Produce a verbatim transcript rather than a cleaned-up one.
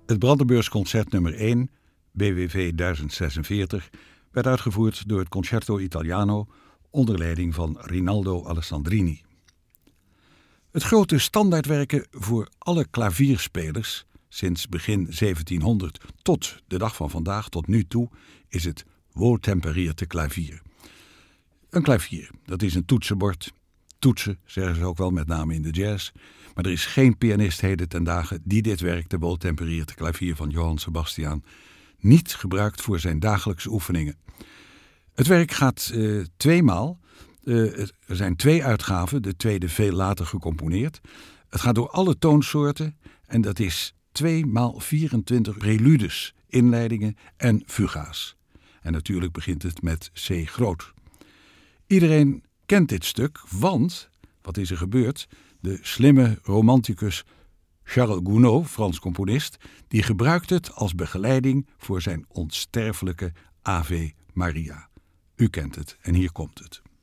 Het Brandenburgsconcert nummer één, B W V duizend zesenveertig, werd uitgevoerd door het Concerto Italiano onder leiding van Rinaldo Alessandrini. Het grote standaardwerken voor alle klavierspelers sinds begin zeventienhonderd tot de dag van vandaag, tot nu toe, is het wohltempereerde klavier. Een klavier, dat is een toetsenbord. Toetsen, zeggen ze ook wel, met name in de jazz. Maar er is geen pianist heden ten dagen die dit werk, de wohltempereerde klavier van Johann Sebastian, niet gebruikt voor zijn dagelijkse oefeningen. Het werk gaat uh, tweemaal. Uh, er zijn twee uitgaven, de tweede veel later gecomponeerd. Het gaat door alle toonsoorten en dat is twee maal vierentwintig preludes, inleidingen en fuga's. En natuurlijk begint het met C groot. Iedereen kent dit stuk, want, wat is er gebeurd? De slimme romanticus Charles Gounod, Frans componist, die gebruikt het als begeleiding voor zijn onsterfelijke Ave Maria. U kent het en hier komt het.